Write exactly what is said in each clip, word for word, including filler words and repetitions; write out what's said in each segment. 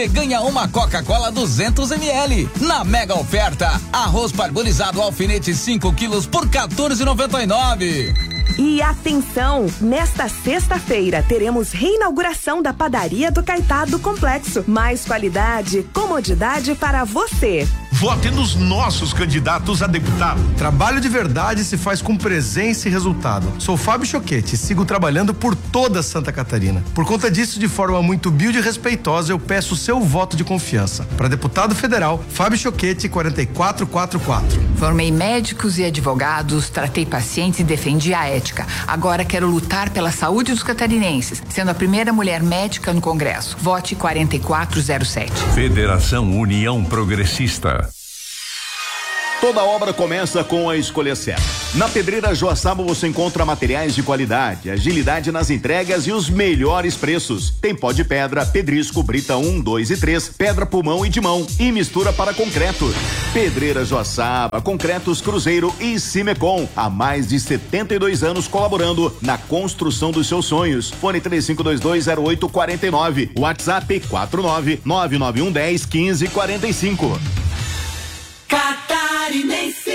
Ganha uma Coca-Cola duzentos mililitros. Na mega oferta, arroz parbolizado alfinete cinco quilos por quatorze e noventa e nove. E atenção, nesta sexta-feira teremos reinauguração da padaria do Caetá do Complexo. Mais qualidade, comodidade para você. Vote nos nossos candidatos a deputado. Trabalho de verdade se faz com presença e resultado. Sou Fábio Choquete e sigo trabalhando por toda Santa Catarina. Por conta disso, de forma muito humilde e respeitosa, eu peço o seu voto de confiança. Para deputado federal, Fábio Choquete, quatro quatro quatro quatro. Formei médicos e advogados, tratei pacientes e defendi a ética. Agora quero lutar pela saúde dos catarinenses, sendo a primeira mulher médica no Congresso. Vote quatro quatro zero sete. Federação União Progressista. Toda obra começa com a escolha certa. Na Pedreira Joaçaba você encontra materiais de qualidade, agilidade nas entregas e os melhores preços. Tem pó de pedra, pedrisco, brita um, dois e três, pedra pulmão e de mão e mistura para concreto. Pedreira Joaçaba, Concretos Cruzeiro e Cimecom. Há mais de setenta e dois anos colaborando na construção dos seus sonhos. Fone três cinco dois dois zero oito quatro nove. WhatsApp quatro nove nove nove um um zero um cinco quatro cinco. Catarinense.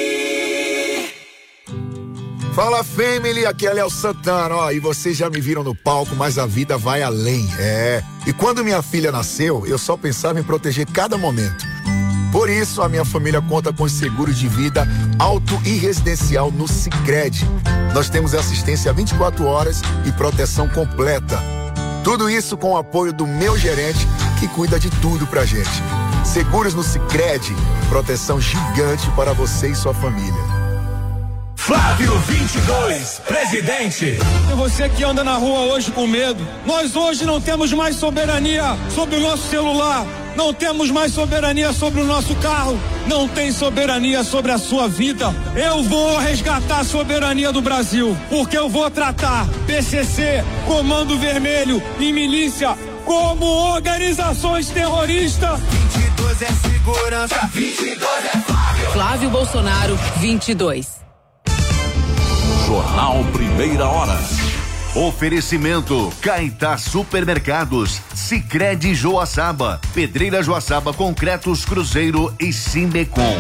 Fala, family, aqui é Léo Santana, ó, e vocês já me viram no palco, mas a vida vai além, é. E quando minha filha nasceu, eu só pensava em proteger cada momento. Por isso, a minha família conta com seguros de vida auto e residencial no Sicredi. Nós temos assistência vinte e quatro horas e proteção completa. Tudo isso com o apoio do meu gerente, que cuida de tudo pra gente. Seguros no Sicredi, proteção gigante para você e sua família. Flávio vinte e dois, presidente. E você que anda na rua hoje com medo, nós hoje não temos mais soberania sobre o nosso celular, não temos mais soberania sobre o nosso carro, não tem soberania sobre a sua vida. Eu vou resgatar a soberania do Brasil, porque eu vou tratar P C C, Comando Vermelho e milícia como organizações terroristas. vinte e dois é segurança, vinte e dois é Flávio. Flávio Bolsonaro, vinte e dois. Jornal Primeira Hora. Oferecimento Caetá Supermercados, Sicredi Joaçaba, Pedreira Joaçaba, Concretos Cruzeiro e Cimecom.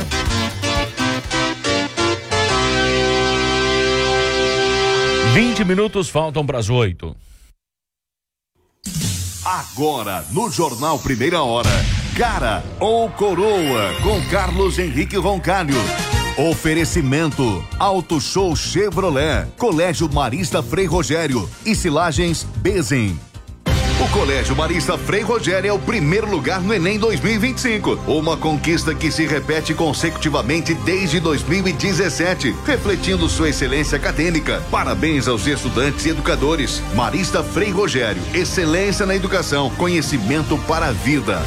vinte minutos faltam para as oito. Agora, no Jornal Primeira Hora, Cara ou Coroa, com Carlos Henrique Roncalho. Oferecimento Auto Show Chevrolet, Colégio Marista Frei Rogério e Silagens Bezen. O Colégio Marista Frei Rogério é o primeiro lugar no Enem dois mil e vinte e cinco. Uma conquista que se repete consecutivamente desde dois mil e dezessete, refletindo sua excelência acadêmica. Parabéns aos estudantes e educadores. Marista Frei Rogério, excelência na educação, conhecimento para a vida.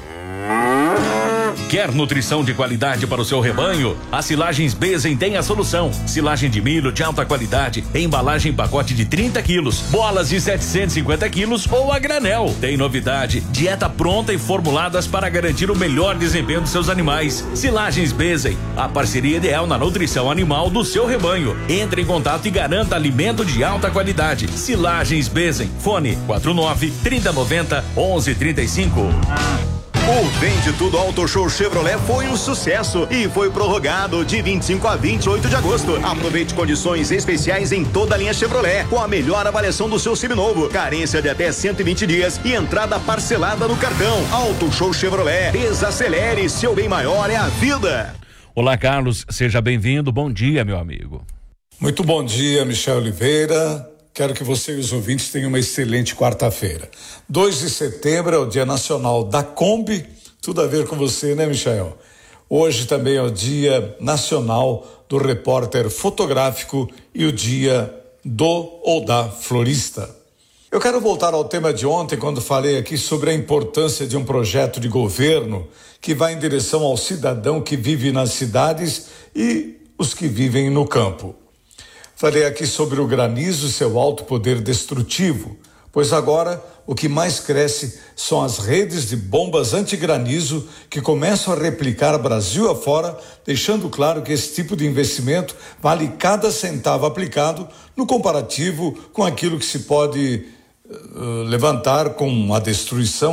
Quer nutrição de qualidade para o seu rebanho? A Silagens Bezen tem a solução. Silagem de milho de alta qualidade, embalagem em pacote de trinta quilos, bolas de setecentos e cinquenta quilos ou a granel. Tem novidade, dieta pronta e formuladas para garantir o melhor desempenho dos seus animais. Silagens Bezen, a parceria ideal na nutrição animal do seu rebanho. Entre em contato e garanta alimento de alta qualidade. Silagens Bezen, fone quatro nove, trinta noventa, onze trinta e cinco. O Vende Tudo Auto Show Chevrolet foi um sucesso e foi prorrogado de vinte e cinco a vinte e oito de agosto. Aproveite condições especiais em toda a linha Chevrolet, com a melhor avaliação do seu seminovo, carência de até cento e vinte dias e entrada parcelada no cartão. Auto Show Chevrolet, desacelere, seu bem maior é a vida. Olá, Carlos, seja bem-vindo, bom dia, meu amigo. Muito bom dia, Michel Oliveira. Quero que você e os ouvintes tenham uma excelente quarta-feira. dois de setembro é o Dia Nacional da Kombi, tudo a ver com você, né, Michel? Hoje também é o Dia Nacional do Repórter Fotográfico e o Dia do ou da Florista. Eu quero voltar ao tema de ontem, quando falei aqui sobre a importância de um projeto de governo que vai em direção ao cidadão que vive nas cidades e os que vivem no campo. Falei aqui sobre o granizo e seu alto poder destrutivo, pois agora o que mais cresce são as redes de bombas antigranizo que começam a replicar Brasil afora, deixando claro que esse tipo de investimento vale cada centavo aplicado no comparativo com aquilo que se pode uh, levantar com a destruição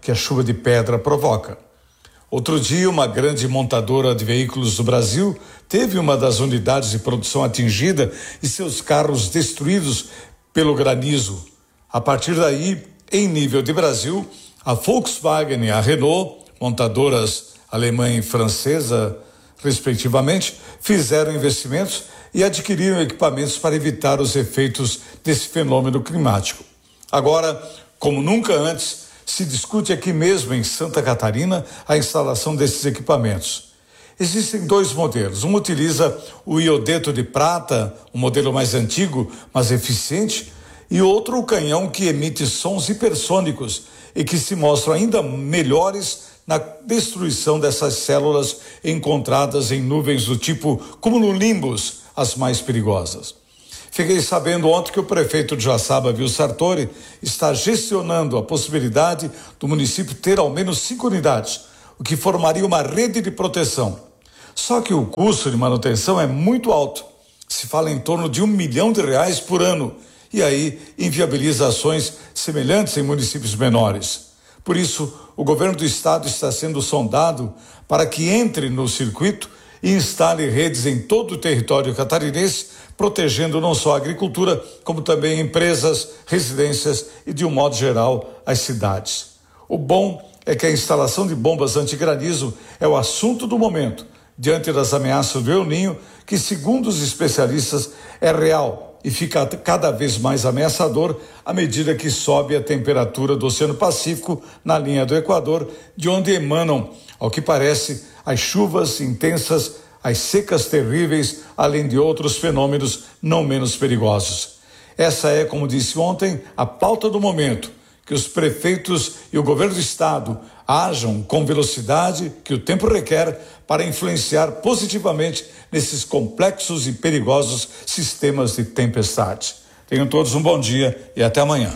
que a chuva de pedra provoca. Outro dia, uma grande montadora de veículos do Brasil teve uma das unidades de produção atingida e seus carros destruídos pelo granizo. A partir daí, em nível de Brasil, a Volkswagen e a Renault, montadoras alemã e francesa, respectivamente, fizeram investimentos e adquiriram equipamentos para evitar os efeitos desse fenômeno climático. Agora, como nunca antes, se discute aqui mesmo em Santa Catarina a instalação desses equipamentos. Existem dois modelos. Um utiliza o iodeto de prata, um modelo mais antigo, mas eficiente, e outro o canhão que emite sons hipersônicos e que se mostram ainda melhores na destruição dessas células encontradas em nuvens do tipo cumulonimbus, as mais perigosas. Fiquei sabendo ontem que o prefeito de Joaçaba, Vil Sartori, está gestionando a possibilidade do município ter ao menos cinco unidades, o que formaria uma rede de proteção. Só que o custo de manutenção é muito alto. Se fala em torno de um milhão de reais por ano, e aí inviabiliza ações semelhantes em municípios menores. Por isso, o governo do estado está sendo sondado para que entre no circuito e instale redes em todo o território catarinense, protegendo não só a agricultura, como também empresas, residências e, de um modo geral, as cidades. O bom é que a instalação de bombas antigranizo é o assunto do momento, diante das ameaças do El Niño, que, segundo os especialistas, é real e fica cada vez mais ameaçador à medida que sobe a temperatura do Oceano Pacífico na linha do Equador, de onde emanam, ao que parece, as chuvas intensas, as secas terríveis, além de outros fenômenos não menos perigosos. Essa é, como disse ontem, a pauta do momento, que os prefeitos e o governo do estado ajam com velocidade que o tempo requer para influenciar positivamente nesses complexos e perigosos sistemas de tempestade. Tenham todos um bom dia e até amanhã.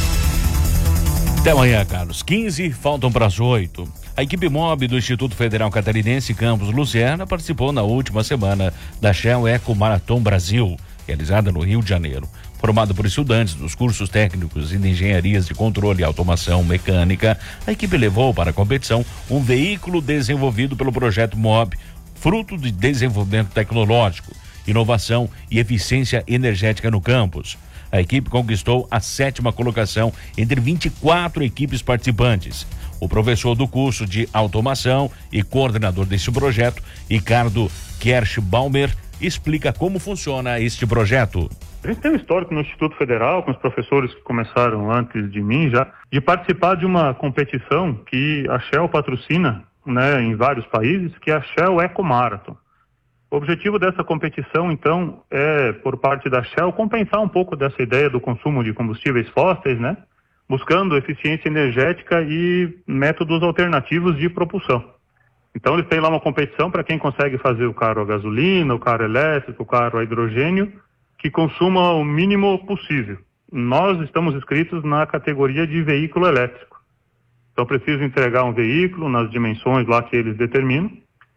Até amanhã, Carlos. quinze, faltam para as oito. A equipe MOB do Instituto Federal Catarinense Campus Lucerna participou na última semana da Shell Eco Marathon Brasil, realizada no Rio de Janeiro. Formado por estudantes dos cursos técnicos e de engenharias de controle e automação mecânica, a equipe levou para a competição um veículo desenvolvido pelo projeto MOB, fruto de desenvolvimento tecnológico, inovação e eficiência energética no campus. A equipe conquistou a sétima colocação entre vinte e quatro equipes participantes. O professor do curso de automação e coordenador deste projeto, Ricardo Kerschbaumer, explica como funciona este projeto. A gente tem um histórico no Instituto Federal, com os professores que começaram antes de mim já, de participar de uma competição que a Shell patrocina, né, em vários países, que é a Shell Eco Marathon. O objetivo dessa competição, então, é, por parte da Shell, compensar um pouco dessa ideia do consumo de combustíveis fósseis, né, buscando eficiência energética e métodos alternativos de propulsão. Então, eles têm lá uma competição para quem consegue fazer o carro a gasolina, o carro elétrico, o carro a hidrogênio, que consuma o mínimo possível. Nós estamos inscritos na categoria de veículo elétrico. Então, preciso entregar um veículo nas dimensões lá que eles determinam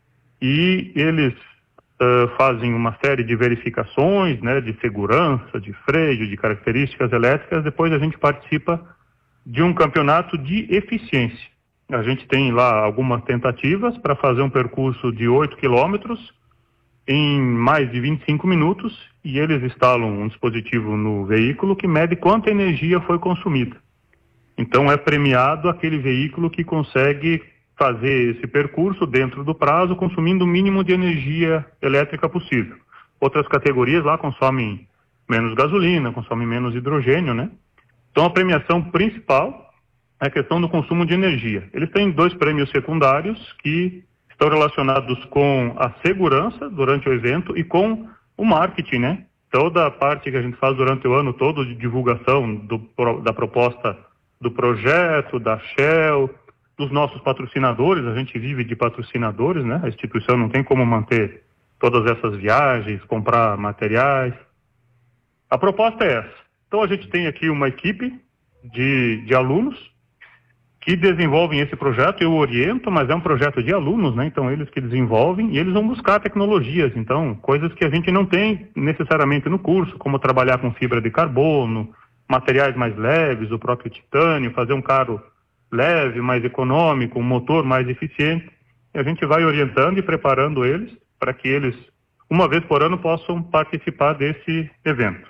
e eles uh, fazem uma série de verificações, né, de segurança, de freio, de características elétricas. Depois a gente participa de um campeonato de eficiência. A gente tem lá algumas tentativas para fazer um percurso de oito quilômetros em mais de vinte e cinco minutos e eles instalam um dispositivo no veículo que mede quanta energia foi consumida. Então é premiado aquele veículo que consegue fazer esse percurso dentro do prazo, consumindo o mínimo de energia elétrica possível. Outras categorias lá consomem menos gasolina, consomem menos hidrogênio, né? Então a premiação principal é a questão do consumo de energia. Eles têm dois prêmios secundários que estão relacionados com a segurança durante o evento e com o marketing, né? Toda a parte que a gente faz durante o ano todo de divulgação do, da proposta do projeto, da Shell, dos nossos patrocinadores. A gente vive de patrocinadores, né? A instituição não tem como manter todas essas viagens, comprar materiais. A proposta é essa. Então a gente tem aqui uma equipe de, de alunos que desenvolvem esse projeto. Eu oriento, mas é um projeto de alunos, né? Então eles que desenvolvem e eles vão buscar tecnologias, então coisas que a gente não tem necessariamente no curso, como trabalhar com fibra de carbono, materiais mais leves, o próprio titânio, fazer um carro leve, mais econômico, um motor mais eficiente. E a gente vai orientando e preparando eles para que eles, uma vez por ano, possam participar desse evento.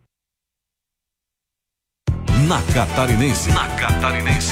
Na Catarinense. Na Catarinense.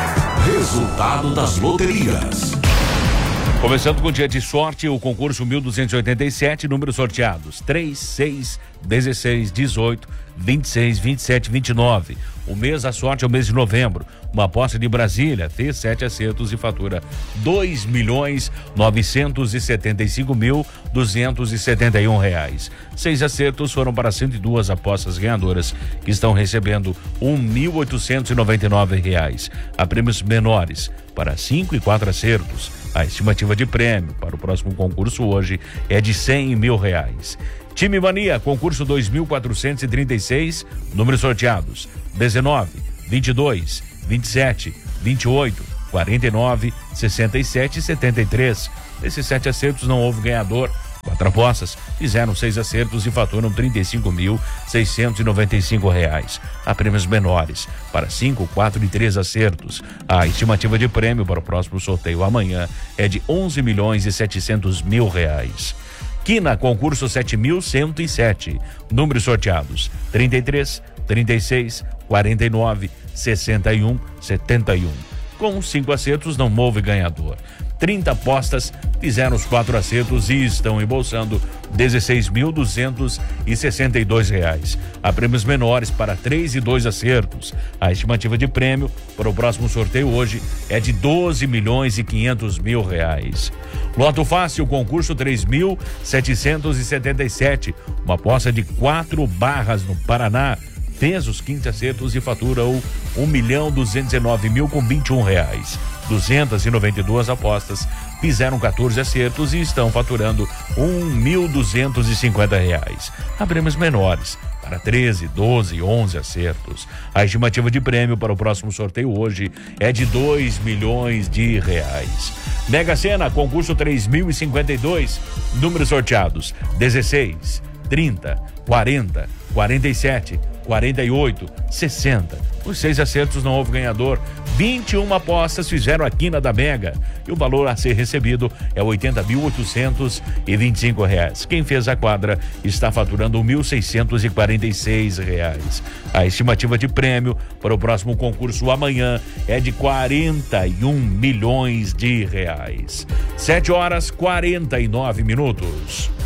Resultado das loterias. Começando com o dia de sorte, o concurso mil duzentos e oitenta e sete, números sorteados: três, seis, dezesseis, dezoito, vinte e seis, vinte e sete, vinte e nove. O mês da sorte é o mês de novembro. Uma aposta de Brasília fez sete acertos e fatura dois milhões novecentos e setenta e cinco mil duzentos e setenta e um reais. Seis acertos foram para cento e duas apostas ganhadoras, que estão recebendo um mil oitocentos e noventa e nove reais. Há prêmios menores para cinco e quatro acertos. A estimativa de prêmio para o próximo concurso hoje é de cem mil reais. Time Mania, concurso dois mil quatrocentos e trinta e seis, números sorteados: dezenove, vinte e dois, vinte e sete, vinte e oito, quarenta e nove, sessenta e sete e setenta e três. Desses sete acertos não houve ganhador. Quatro apostas fizeram seis acertos e faturam trinta e cinco mil seiscentos e noventa e cinco reais. Há prêmios menores para cinco, quatro e três acertos. A estimativa de prêmio para o próximo sorteio amanhã é de onze milhões e setecentos mil reais. Quina, concurso sete mil cento e sete, números sorteados: trinta e três, trinta e seis, quarenta e nove, sessenta e um, setenta e um. Com cinco acertos não houve ganhador. trinta apostas fizeram os quatro acertos e estão embolsando dezesseis mil duzentos e sessenta e dois reais. Há prêmios menores para três e dois acertos. A estimativa de prêmio para o próximo sorteio hoje é de doze milhões e quinhentos mil reais. Loto Fácil, concurso três mil setecentos e setenta e sete, uma aposta de quatro barras no Paraná, fez os quinze acertos e fatura o um milhão duzentos e nove mil com vinte e um reais. duzentas e noventa e duas apostas fizeram quatorze acertos e estão faturando um mil duzentos e cinquenta reais. Há prêmios menores para treze, doze e onze acertos. A estimativa de prêmio para o próximo sorteio hoje é de dois milhões de reais. Mega Sena, concurso três mil e cinquenta e dois, números sorteados: dezesseis, trinta, quarenta, quarenta e sete, quarenta e oito, sessenta. Os seis acertos não houve ganhador. vinte e uma apostas fizeram a quina da Mega e o valor a ser recebido é oitenta mil oitocentos e vinte e cinco reais. Quem fez a quadra está faturando mil seiscentos e quarenta e seis reais. A estimativa de prêmio para o próximo concurso amanhã é de quarenta e um milhões de reais. sete horas quarenta e nove minutos.